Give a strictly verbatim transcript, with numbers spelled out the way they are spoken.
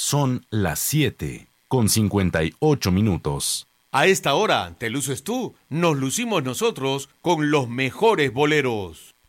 Son las siete con cincuenta y ocho minutos. A esta hora te luces tú, nos lucimos nosotros con los mejores boleros.